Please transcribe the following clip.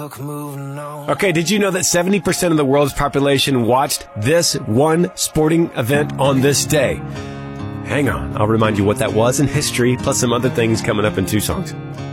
Okay, did you know that 70% of the world's population watched this one sporting event on this day? Hang on, I'll remind you what that was in history, plus some other things coming up in 2 songs.